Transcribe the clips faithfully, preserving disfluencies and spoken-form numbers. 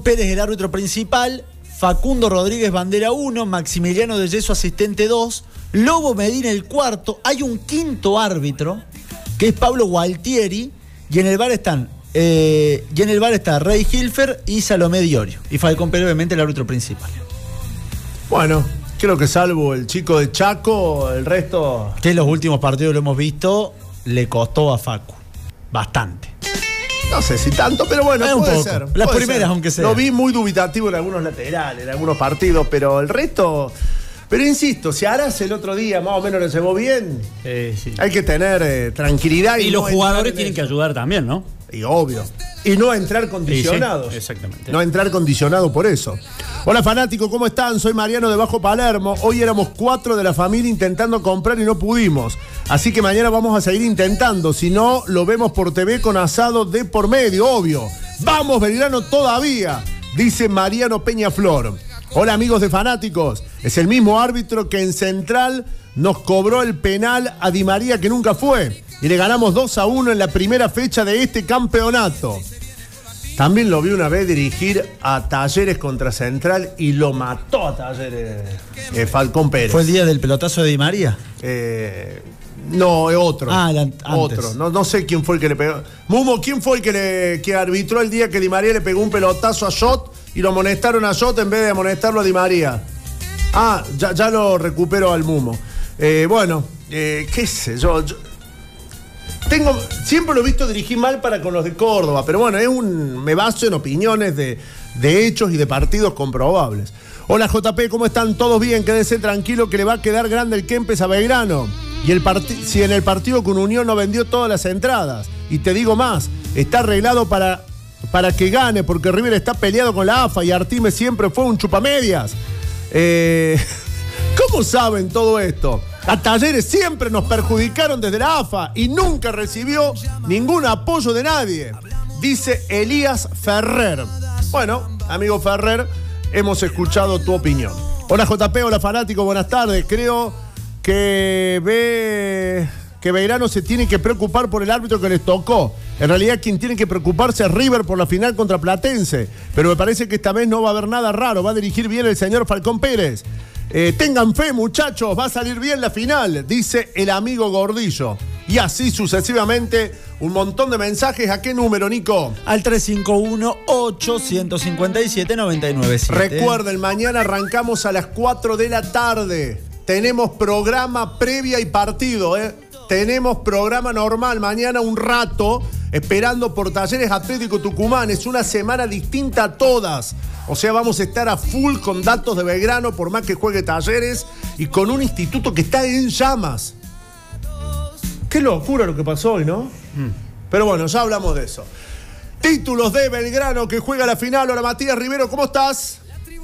Pérez el árbitro principal, Facundo Rodríguez bandera uno, Maximiliano de Yeso asistente dos, Lobo Medina el cuarto, hay un quinto árbitro que es Pablo Gualtieri, y en el bar están eh, y en el bar está Rey Hilfer y Salomé Diorio, y Falcón Pérez obviamente el árbitro principal. Bueno, creo que salvo el chico de Chaco, el resto... Que en los últimos partidos lo hemos visto, le costó a Facu bastante. No sé si tanto, pero bueno, eh, puede un poco. ser. Las puede primeras, ser. aunque sea. Lo vi muy dubitativo en algunos laterales, en algunos partidos, pero el resto... Pero insisto, si Aras el otro día más o menos lo llevó bien, eh, sí. hay que tener eh, tranquilidad. Y, y no los jugadores tienen eso. que ayudar también, ¿no? Y obvio. Y no entrar condicionados. Sí, sí, exactamente. No entrar condicionados por eso. Hola fanático, ¿cómo están? Soy Mariano de Bajo Palermo. Hoy éramos cuatro de la familia intentando comprar y no pudimos. Así que mañana vamos a seguir intentando. Si no, lo vemos por T V con asado de por medio, obvio. ¡Vamos, Belgrano, todavía! Dice Mariano Peñaflor. Hola amigos de fanáticos. Es el mismo árbitro que en Central nos cobró el penal a Di María que nunca fue. Y le ganamos dos a uno en la primera fecha de este campeonato. También lo vi una vez dirigir a Talleres contra Central y lo mató a Talleres eh, Falcón Pérez. ¿Fue el día del pelotazo de Di María? Eh, no, es otro. Ah, el antes. Otro. No, no sé quién fue el que le pegó. Mumo, ¿quién fue el que, le, que arbitró el día que Di María le pegó un pelotazo a Jot y lo amonestaron a Jot en vez de amonestarlo a Di María? Ah, ya, ya lo recupero al Mumo. Eh, bueno, eh, qué sé yo, yo Tengo, siempre lo he visto dirigir mal para con los de Córdoba, pero bueno, es un, me baso en opiniones de, de hechos y de partidos comprobables. Hola J P, ¿cómo están? ¿Todos bien? Quédese tranquilo que le va a quedar grande el Kempes a Belgrano. Y el parti- si en el partido con Unión no vendió todas las entradas. Y te digo más, está arreglado para, para que gane, porque River está peleado con la A F A y Artime siempre fue un chupamedias. Eh, ¿Cómo saben todo esto? A Talleres siempre nos perjudicaron desde la A F A y nunca recibió ningún apoyo de nadie, dice Elías Ferrer. Bueno, amigo Ferrer, hemos escuchado tu opinión. Hola J P, hola fanático, buenas tardes. Creo que ve que Belgrano se tiene que preocupar por el árbitro que les tocó. En realidad quien tiene que preocuparse es River por la final contra Platense, pero me parece que esta vez no va a haber nada raro, va a dirigir bien el señor Falcón Pérez. Eh, tengan fe, muchachos, va a salir bien la final, dice el amigo Gordillo. Y así sucesivamente, un montón de mensajes. ¿A qué número, Nico? Al tres cinco uno, ocho cinco siete, nueve nueve siete. Recuerden, mañana arrancamos a las cuatro de la tarde. Tenemos programa previa y partido, ¿eh? Tenemos programa normal mañana un rato, esperando por Talleres Atlético Tucumán. Es una semana distinta a todas. O sea, vamos a estar a full con datos de Belgrano, por más que juegue Talleres, y con un instituto que está en llamas. Qué locura lo que pasó hoy, ¿no? Mm. Pero bueno, ya hablamos de eso. Títulos de Belgrano que juega la final. Hola Matías Rivero, ¿cómo estás?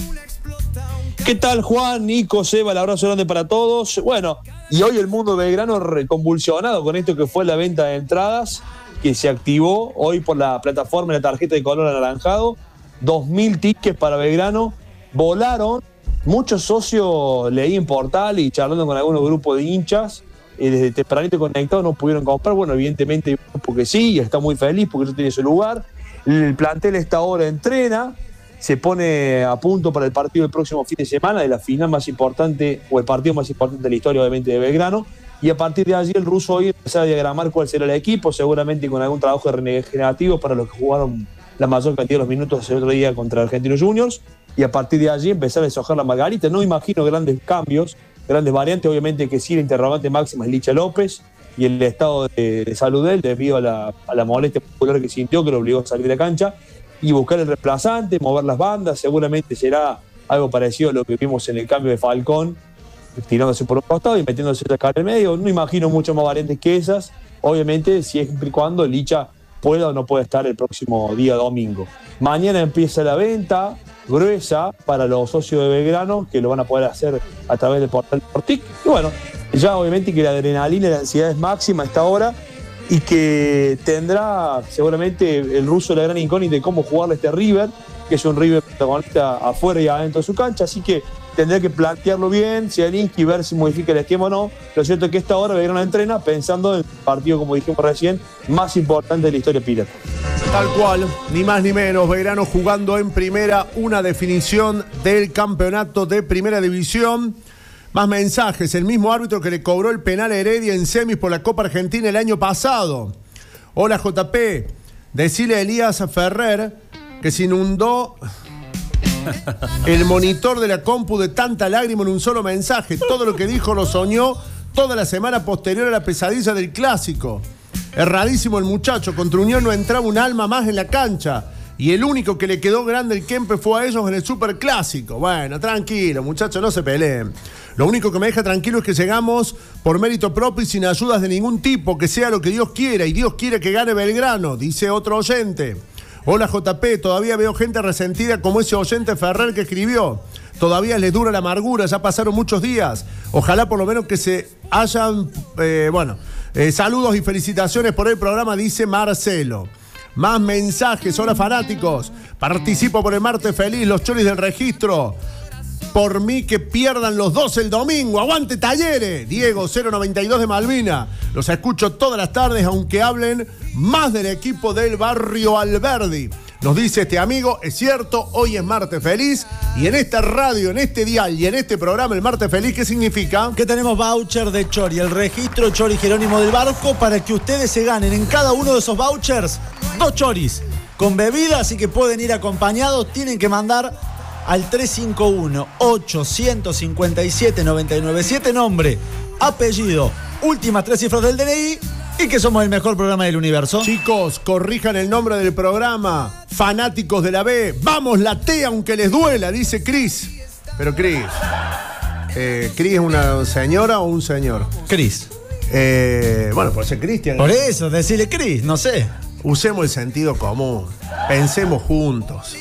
¿Qué tal, Juan, Nico, Seba? El abrazo grande para todos. Bueno, y hoy el mundo Belgrano reconvulsionado con esto que fue la venta de entradas, que se activó hoy por la plataforma de la tarjeta de color anaranjado. dos mil tickets para Belgrano. Volaron. Muchos socios leí en portal y charlando con algunos grupos de hinchas. Eh, desde tempranito conectados no pudieron comprar. Bueno, evidentemente porque sí, y está muy feliz porque eso tiene su lugar. El plantel esta hora entrena. Se pone a punto para el partido del próximo fin de semana, de la final más importante, o el partido más importante de la historia, obviamente, de Belgrano. Y a partir de allí el ruso hoy empezará a diagramar cuál será el equipo, seguramente con algún trabajo regenerativo para los que jugaron la mayor cantidad de los minutos el otro día contra Argentinos Juniors. Y a partir de allí empezar a deshojar la margarita. No imagino grandes cambios, grandes variantes. Obviamente que sí, la interrogante máxima es Licha López y el estado de, de salud de él debido a la, a la molestia muscular que sintió, que lo obligó a salir de la cancha. Y buscar el reemplazante, mover las bandas, seguramente será algo parecido a lo que vimos en el cambio de Falcón, tirándose por un costado y metiéndose acá en el medio. No imagino mucho más variantes que esas, obviamente siempre y cuando Licha pueda o no pueda estar el próximo día domingo. Mañana empieza la venta gruesa para los socios de Belgrano, que lo van a poder hacer a través del portal Portic. Y bueno, ya obviamente que la adrenalina y la ansiedad es máxima a esta hora, y que tendrá seguramente el ruso la gran incógnita de cómo jugarle a este River, que es un River protagonista afuera y adentro de su cancha. Así que tendría que plantearlo bien, Zielinski, ver si modifica el esquema o no. Lo cierto es que esta hora Belgrano entrena pensando en el partido, como dijimos recién, más importante de la historia pirata. Tal cual, ni más ni menos, Belgrano jugando en primera una definición del campeonato de primera división. Más mensajes, el mismo árbitro que le cobró el penal a Heredia en semis por la Copa Argentina el año pasado. Hola J P, decile a Elías Ferrer que se inundó el monitor de la compu de tanta lágrima en un solo mensaje. Todo lo que dijo lo soñó toda la semana posterior a la pesadilla del clásico. Erradísimo el muchacho, contra Unión no entraba un alma más en la cancha. Y el único que le quedó grande el Kempe fue a ellos en el superclásico. Bueno, tranquilo, muchachos, no se peleen. Lo único que me deja tranquilo es que llegamos por mérito propio y sin ayudas de ningún tipo, que sea lo que Dios quiera, y Dios quiere que gane Belgrano, dice otro oyente. Hola J P, todavía veo gente resentida como ese oyente Ferrer que escribió. Todavía les dura la amargura, ya pasaron muchos días. Ojalá por lo menos que se hayan, eh, bueno, eh, saludos y felicitaciones por el programa, dice Marcelo. Más mensajes, hola fanáticos. Participo por el martes feliz, los choris del registro. Por mí que pierdan los dos el domingo. ¡Aguante Talleres! Diego, cero noventa y dos de Malvina. Los escucho todas las tardes, aunque hablen más del equipo del barrio Alberdi. Nos dice este amigo, es cierto, hoy es martes feliz. Y en esta radio, en este dial y en este programa, el martes feliz, ¿qué significa? Que tenemos voucher de Chori, el registro Chori Jerónimo del Barco, para que ustedes se ganen en cada uno de esos vouchers dos choris con bebida, así que pueden ir acompañados. Tienen que mandar al tres cinco uno, ocho cinco siete, nueve nueve siete, nombre, apellido, últimas tres cifras del D N I, y que somos el mejor programa del universo. Chicos, corrijan el nombre del programa. Fanáticos de la B, vamos la T aunque les duela, dice Cris. Pero Cris, eh, ¿Cris es una señora o un señor? Cris. Eh, bueno, por ser Cristian. Por eso, decirle Cris, no sé. Usemos el sentido común, pensemos juntos.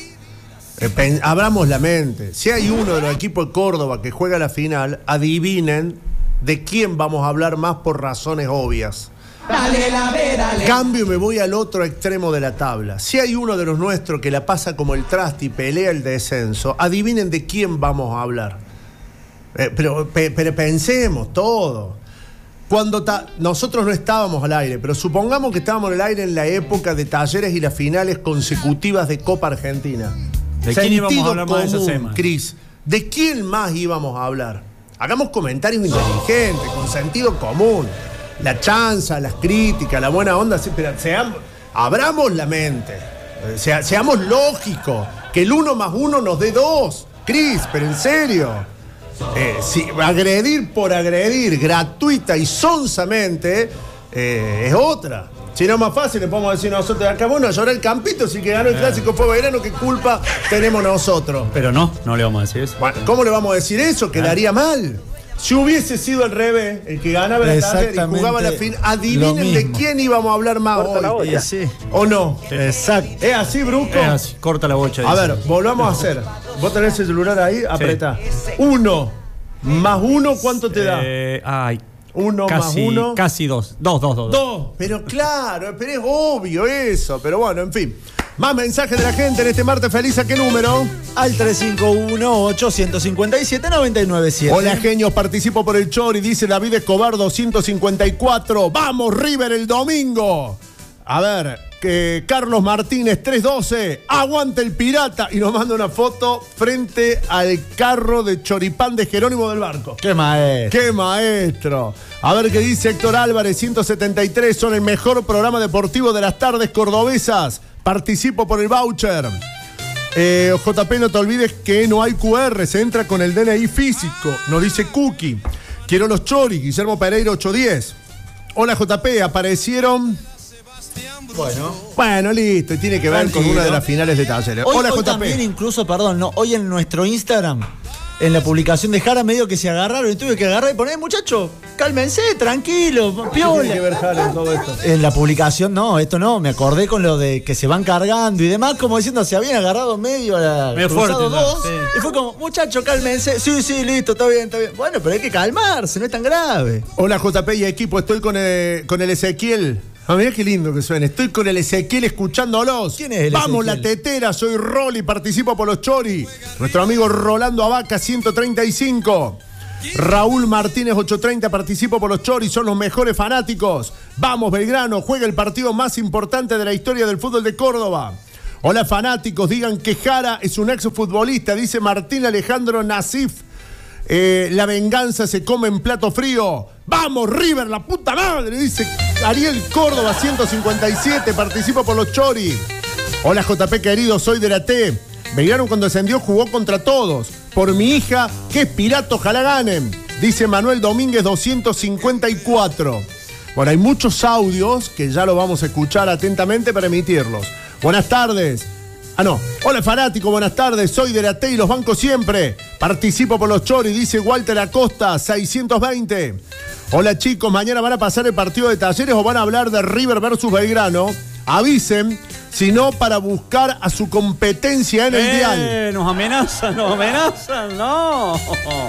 Eh, abramos la mente. Si hay uno de los equipos de Córdoba que juega la final, adivinen de quién vamos a hablar más por razones obvias. Dale, la ve, dale. Cambio y me voy al otro extremo de la tabla. Si hay uno de los nuestros que la pasa como el traste y pelea el descenso, adivinen de quién vamos a hablar. Eh, pero, pe, pero pensemos todo. Cuando ta- nosotros no estábamos al aire, pero supongamos que estábamos al aire en la época de Talleres y las finales consecutivas de Copa Argentina. ¿De quién íbamos a hablar más de esa semana? Cris, ¿de quién más íbamos a hablar? Hagamos comentarios inteligentes, con sentido común. La chanza, las críticas, la buena onda, sí, pero seamos, abramos la mente. Se, seamos lógicos. Que el uno más uno nos dé dos. Cris, pero en serio. Eh, sí, agredir por agredir, gratuita y sonsamente, eh, es otra. Si no es más fácil, le podemos decir nosotros, acabamos a llorar el Campito, si que ganó el clásico fue Belgrano, ¿qué culpa tenemos nosotros? Pero no, no le vamos a decir eso. Bueno, ¿cómo le vamos a decir eso? Quedaría mal. Si hubiese sido al revés, el que ganaba la Talleres y jugaba la fin, adivinen de quién íbamos a hablar más Corta hoy. la Sí. ¿O no? Exacto. ¿Es así, Brusco? Es así, corta la bocha. A dice. ver, volvamos a hacer. Vos tenés el celular ahí, apretá. Uno más uno, ¿cuánto te da? Eh, ay, Uno casi, más uno. Casi dos. Dos, dos, dos. Dos. Pero claro, pero es obvio eso. Pero bueno, en fin. Más mensajes de la gente en este martes feliz. ¿A qué número? Al tres cinco uno, ocho cinco siete, nueve nueve siete. Hola, genios. Participo por el Chori. Dice David Escobar doscientos cincuenta y cuatro. ¡Vamos, River, el domingo! A ver, que Carlos Martínez trescientos doce. ¡Aguante el pirata! Y nos manda una foto frente al carro de choripán de Jerónimo del Barco. ¡Qué maestro! ¡Qué maestro! A ver qué dice Héctor Álvarez, ciento setenta y tres. Son el mejor programa deportivo de las tardes cordobesas. Participo por el voucher. Eh, J P, no te olvides que no hay Q R, se entra con el D N I físico. Nos dice Cookie. Quiero los choris, Guillermo Pereira ochocientos diez. Hola J P, aparecieron... Bueno. Bueno, listo, y tiene que ver Tranquilo. con una de las finales de Talleres. Hoy, Hola hoy J P. también incluso, perdón, no, hoy en nuestro Instagram, en la publicación de Jara, medio que se agarraron y tuve que agarrar y poner, muchachos, cálmense, tranquilo, ¿Qué tiene que piola. ver Jara en todo esto? En la publicación, no, esto no, me acordé con lo de que se van cargando y demás, como diciendo, se habían agarrado medio a la Medio cruzado fuerte, ¿no? dos, Sí. y fue como, muchachos, cálmense, sí, sí, listo, está bien, está bien. Bueno, pero hay que calmarse, no es tan grave. Hola J P y equipo, estoy con el, con el Ezequiel. Ah, mirá qué lindo que suena. Estoy con el Ezequiel escuchándolos. ¿Quién es el Vamos, Ezequiel? la tetera, soy Rolly, participo por los Chori. Nuestro amigo Rolando Abaca, ciento treinta y cinco. Raúl Martínez, ochocientos treinta, participo por los Chori, son los mejores fanáticos. Vamos, Belgrano, juega el partido más importante de la historia del fútbol de Córdoba. Hola, fanáticos, digan que Jara es un exfutbolista, dice Martín Alejandro Nasif. Eh, la venganza se come en plato frío. ¡Vamos, River, la puta madre! Dice Ariel Córdoba, ciento cincuenta y siete, participo por los Chori. Hola, J P querido, soy de la T. Belgrano cuando ascendió jugó contra todos. Por mi hija, que es pirata, ojalá ganen. Dice Manuel Domínguez, doscientos cincuenta y cuatro. Bueno, hay muchos audios que ya lo vamos a escuchar atentamente para emitirlos. Buenas tardes. Ah, no. Hola, fanático, buenas tardes. Soy de la T y los banco siempre. Participo por los Chori, dice Walter Acosta, seiscientos veinte. Hola, chicos, mañana van a pasar el partido de Talleres o van a hablar de River versus Belgrano. Avisen, si no, para buscar a su competencia en el eh, dial. Nos amenazan, nos amenazan, no.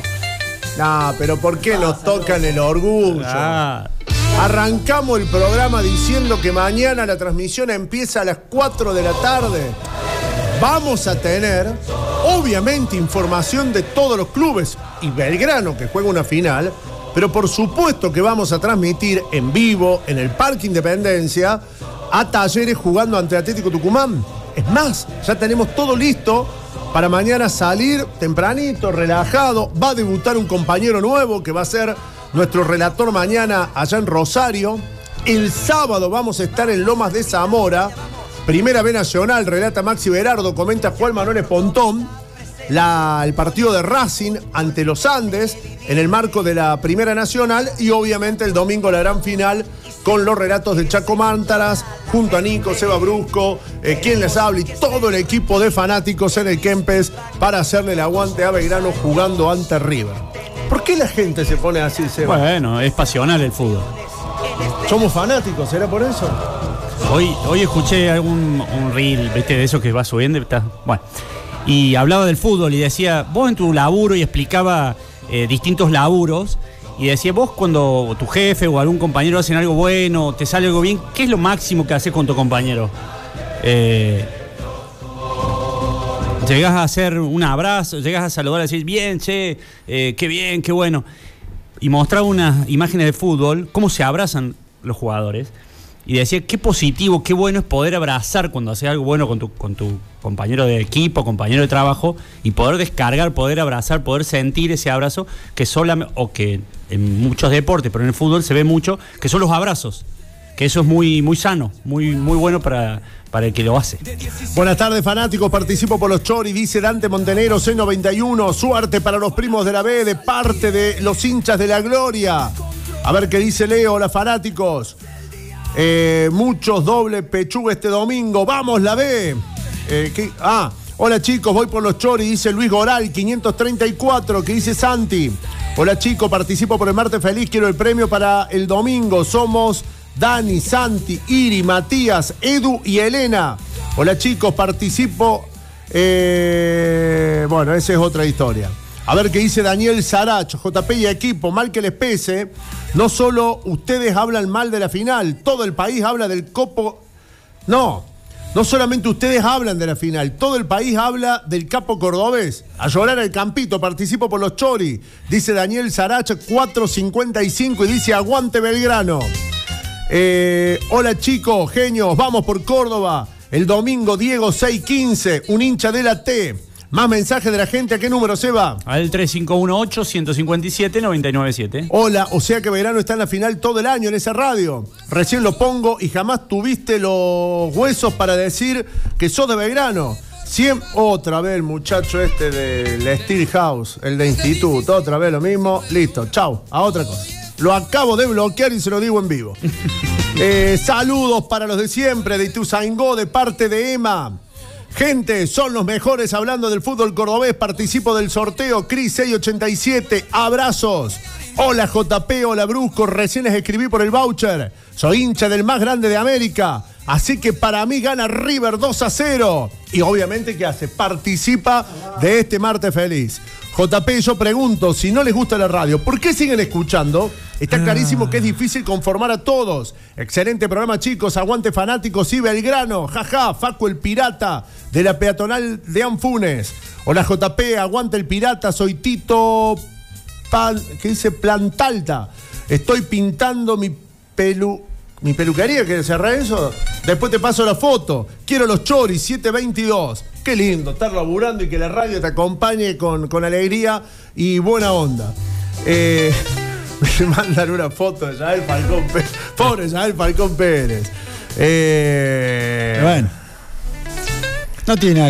No, pero ¿por qué nos tocan el orgullo? Ah. Arrancamos el programa diciendo que mañana la transmisión empieza a las cuatro de la tarde. Vamos a tener, obviamente, información de todos los clubes y Belgrano, que juega una final, pero por supuesto que vamos a transmitir en vivo, en el Parque Independencia, a Talleres jugando ante Atlético Tucumán. Es más, ya tenemos todo listo para mañana salir tempranito, relajado. Va a debutar un compañero nuevo que va a ser nuestro relator mañana allá en Rosario. El sábado vamos a estar en Lomas de Zamora. Primera B Nacional, relata Maxi Berardo, comenta Juan Manuel Espontón. La, el partido de Racing ante los Andes en el marco de la Primera Nacional y obviamente el domingo la gran final con los relatos de Chaco Mántaras junto a Nico, Seba Brusco, eh, quien les habla y todo el equipo de fanáticos en el Kempes para hacerle el aguante a Belgrano jugando ante River. ¿Por qué la gente se pone así, Seba? Bueno, es pasional el fútbol. Somos fanáticos, ¿será por eso? Hoy, hoy escuché algún un reel, ¿viste? De eso que va subiendo. Está, bueno. Y hablaba del fútbol y decía, vos en tu laburo, y explicaba eh, distintos laburos, y decía, vos cuando tu jefe o algún compañero hacen algo bueno, te sale algo bien, ¿qué es lo máximo que haces con tu compañero? Eh, llegás a hacer un abrazo, llegás a saludar, a decir, bien, che, eh, qué bien, qué bueno. Y mostraba unas imágenes de fútbol, cómo se abrazan los jugadores. Y decía, qué positivo, qué bueno es poder abrazar cuando haces algo bueno con tu, con tu compañero de equipo, compañero de trabajo, y poder descargar, poder abrazar, poder sentir ese abrazo que solamente, o que en muchos deportes, pero en el fútbol se ve mucho, que son los abrazos. Que eso es muy, muy sano, muy, muy bueno para, para el que lo hace. Buenas tardes, fanáticos. Participo por los Chori, dice Dante Montenegro, C noventa y uno. Suerte para los primos de la B de parte de los hinchas de la Gloria. A ver qué dice Leo, hola, fanáticos. Eh, muchos doble pechuga este domingo. ¡Vamos, la B! Eh, ¿qué? Ah, hola chicos, voy por los Chori, dice Luis Goral, quinientos treinta y cuatro, que dice Santi. Hola chicos, participo por el martes feliz, quiero el premio para el domingo. Somos Dani, Santi, Iri, Matías, Edu y Elena. Hola chicos, participo. Eh, bueno, esa es otra historia. A ver qué dice Daniel Saracho, J P y equipo, mal que les pese, no solo ustedes hablan mal de la final, todo el país habla del copo. No, no solamente ustedes hablan de la final, todo el país habla del capo cordobés. A llorar al campito, participo por los Chori, dice Daniel Saracho, cuatrocientos cincuenta y cinco, y dice aguante Belgrano. Eh, hola chicos, genios, vamos por Córdoba. El domingo Diego seiscientos quince, un hincha de la T. Más mensajes de la gente, ¿a qué número se va? Al tres cinco uno ocho, uno cinco siete, nueve nueve siete. Hola, o sea que Belgrano está en la final todo el año en esa radio. Recién lo pongo y jamás tuviste los huesos para decir que sos de Belgrano. Siempre, otra vez el muchacho este del Steel House, el de Instituto, otra vez lo mismo. Listo, chau, a otra cosa. Lo acabo de bloquear y se lo digo en vivo. eh, saludos para los de siempre, de Ituzaingó, de parte de Emma. Gente, son los mejores hablando del fútbol cordobés. Participo del sorteo Cris seiscientos ochenta y siete. Abrazos. Hola J P, hola Brusco. Recién les escribí por el voucher. Soy hincha del más grande de América. Así que para mí gana River dos a cero. Y obviamente, ¿qué hace? Participa de este martes feliz. J P, yo pregunto, si no les gusta la radio, ¿por qué siguen escuchando? Está clarísimo que es difícil conformar a todos. Excelente programa, chicos. Aguante fanáticos y Belgrano. Jaja, Facu el pirata de la peatonal de Anfunes. Hola J P, aguante el pirata. Soy Tito Pan, ¿qué dice? Plantalta. Estoy pintando mi pelu... ¿Mi peluquería? ¿Quieres cerrar eso? Después te paso la foto. Quiero los choris, siete veintidós. Qué lindo estar laburando y que la radio te acompañe con, con alegría y buena onda. Eh, me mandan una foto de Yael Falcón Pérez. Pobre Yael Falcón Pérez. Eh, bueno. No tiene nada